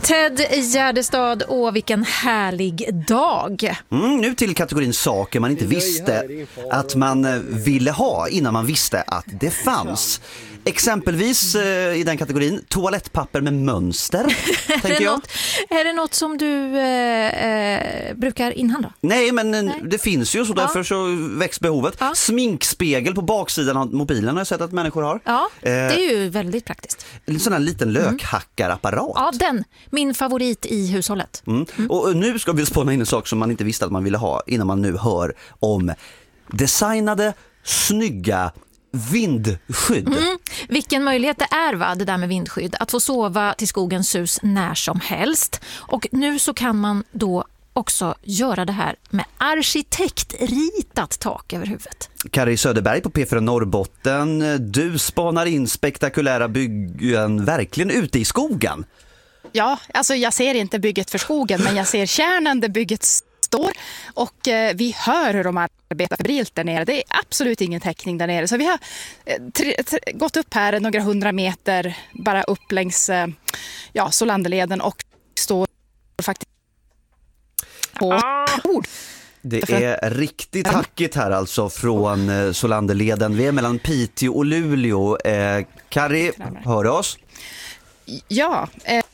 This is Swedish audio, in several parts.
Ted Gärdestad, och vilken härlig dag. Nu till kategorin saker man inte visste att man ville ha innan man visste att det fanns. Exempelvis i den kategorin toalettpapper med mönster, tänker jag. Är det något som du brukar inhandla? Nej, men det finns ju, så därför så väcks behovet. Ja. Sminkspegel på baksidan av mobilen har jag sett att människor har. Ja, det är ju väldigt praktiskt. En sån här liten lökhackarapparat. Ja, min favorit i hushållet. Och nu ska vi spåna in en sak som man inte visste att man ville ha innan man nu hör om designade, snygga vindskydd. Vilken möjlighet det är, va, det där med vindskydd. Att få sova till skogens sus när som helst. Och nu så kan man då också göra det här med arkitektritat tak över huvudet. Kari Söderberg på P4 Norrbotten. Du spanar in spektakulära byggen verkligen ute i skogen. Ja, alltså jag ser inte bygget för skogen, men jag ser kärnan där bygget står, och vi hör hur de arbetar febrilt där nere. Det är absolut ingen täckning där nere. Så vi har gått upp här några 100 meter bara upp längs Solanderleden och står faktiskt på ord. Det är riktigt hackigt här alltså från Solanderleden. Vi är mellan Piteå och Luleå. Kari, hör oss? Ja,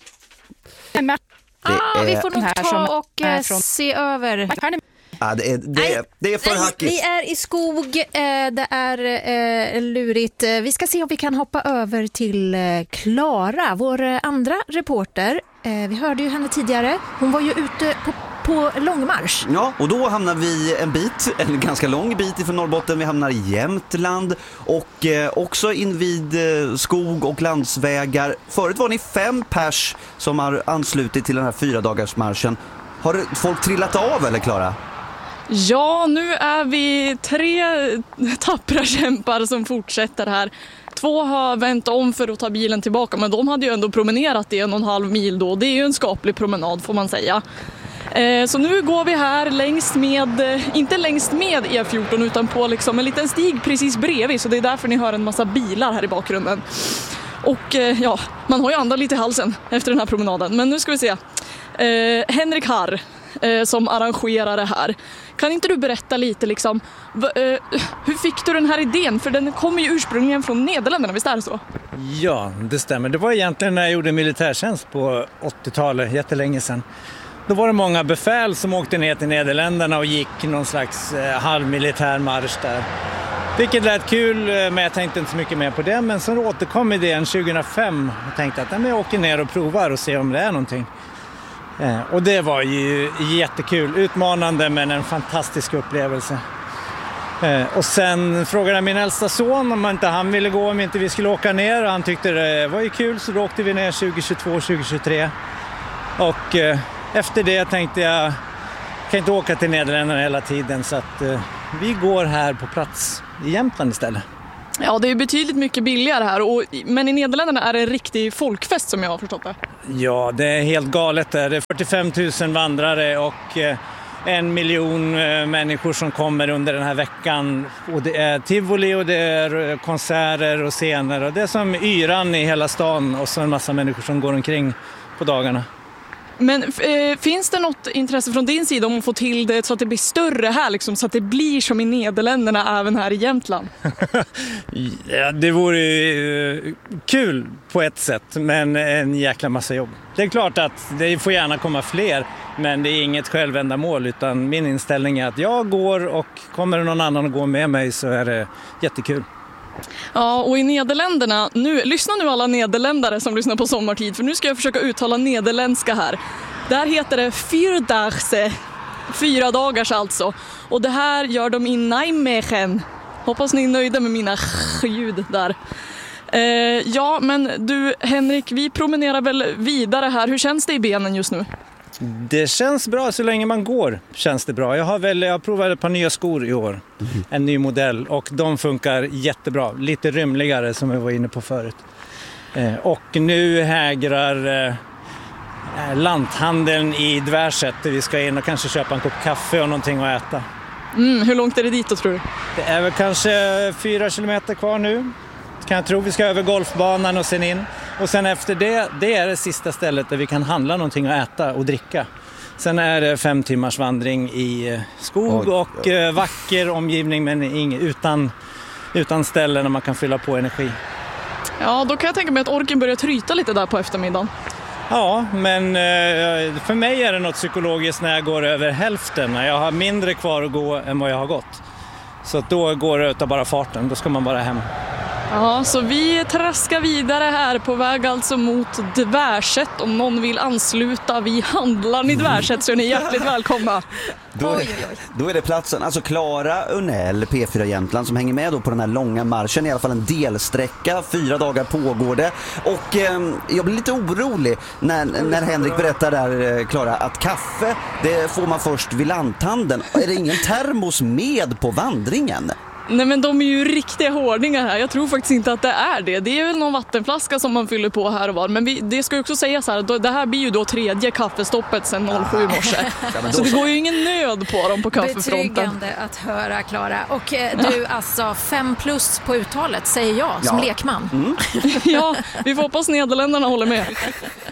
vi får nog ta och se över. Ja, det är för hackigt. Vi är i skog, det är lurigt. Vi ska se om vi kan hoppa över till Klara, vår andra reporter. Vi hörde ju henne tidigare. Hon var ju ute på långmarsch. Ja, och då hamnar vi en ganska lång bit ifrån Norrbotten. Vi hamnar i Jämtland och också invid skog och landsvägar. Förut var ni 5 pers som har anslutit till den här 4-dagarsmarschen. Har folk trillat av eller, Klara? Ja, nu är vi 3 tappra kämpar som fortsätter här. 2 har vänt om för att ta bilen tillbaka, men de hade ju ändå promenerat i 1,5 mil då. Det är ju en skaplig promenad, får man säga. Så nu går vi här inte längst med E14 utan på liksom en liten stig precis bredvid, så det är därför ni hör en massa bilar här i bakgrunden. Och man har ju andan lite i halsen efter den här promenaden. Men nu ska vi se. Henrik Harr som arrangerar det här. Kan inte du berätta lite liksom, hur fick du den här idén? För den kommer ju ursprungligen från Nederländerna, visst är det så? Ja, det stämmer. Det var egentligen när jag gjorde militärtjänst på 80-talet, jättelänge sedan. Då var det många befäl som åkte ner till Nederländerna och gick någon slags halvmilitär marsch där. Vilket lät kul, men jag tänkte inte så mycket mer på det. Men sen återkom idén 2005 och tänkte att jag åker ner och provar och ser om det är någonting. Och det var ju jättekul, utmanande men en fantastisk upplevelse. Och sen frågade jag min äldsta son om inte han ville gå, om inte vi skulle åka ner. Och han tyckte det var ju kul, så då åkte vi ner 2022-2023. Och efter det tänkte jag kan inte åka till Nederländerna hela tiden, så att vi går här på plats i Jämtland istället. Ja, det är betydligt mycket billigare här, men i Nederländerna är det en riktig folkfest som jag har förstått det. Ja, det är helt galet. Det är 45 000 vandrare och 1 miljon människor som kommer under den här veckan. Och det är tivoli och det är konserter och scener. Och det är som yran i hela stan, och så en massa människor som går omkring på dagarna. Men finns det något intresse från din sida om att få till det så att det blir större här, liksom, så att det blir som i Nederländerna även här i Jämtland? Ja, det vore kul på ett sätt, men en jäkla massa jobb. Det är klart att det får gärna komma fler, men det är inget självändamål, utan min inställning är att jag går, och kommer det någon annan att gå med mig så är det jättekul. Ja, och i Nederländerna, lyssna nu alla nederländare som lyssnar på sommartid, för nu ska jag försöka uttala nederländska här. Där heter det Vierdagse, 4 dagars alltså. Och det här gör de i Nijmegen. Hoppas ni är nöjda med mina ljud där. Ja, men du Henrik, vi promenerar väl vidare här. Hur känns det i benen just nu? Det känns bra så länge man går, känns det bra. Jag har provat ett par nya skor i år, en ny modell, och de funkar jättebra. Lite rymligare som jag var inne på förut. Och nu hägrar lanthandeln i Dvärset. Vi ska in och kanske köpa en kopp kaffe och någonting att äta. Hur långt är det dit då, tror du? Det är väl kanske 4 kilometer kvar nu. Kan jag tro. Vi ska över golfbanan och sen in. Och sen efter det är det sista stället där vi kan handla någonting att äta och dricka. Sen är det 5 timmars vandring i skog och vacker omgivning men utan ställen där man kan fylla på energi. Ja, då kan jag tänka mig att orken börjar tryta lite där på eftermiddagen. Ja, men för mig är det något psykologiskt när jag går över hälften. När jag har mindre kvar att gå än vad jag har gått. Så att då går det utav bara farten, då ska man bara hem. Ja, så vi traskar vidare här på väg alltså mot Dvärset. Om någon vill ansluta, vi handlar i Dvärset så är ni hjärtligt välkomna. Då är det platsen, alltså Klara Unell, P4 Jämtland, som hänger med då på den här långa marschen, i alla fall en delsträcka, 4 dagar pågår det. Och jag blir lite orolig när Henrik berättar där, Klara, att kaffe, det får man först vid lanthandeln. Är det ingen termos med på vandringen? Nej, men de är ju riktiga hårdingar här. Jag tror faktiskt inte att det är det. Det är väl någon vattenflaska som man fyller på här och var. Men det ska ju också sägas här, det här blir ju då 3:e kaffestoppet sedan 07 morse. Så det går ju ingen nöd på dem på kaffefronten. Betryggande att höra, Klara. Och du, alltså 5+ på uttalet, säger jag som lekman. Ja, vi får hoppas Nederländerna håller med.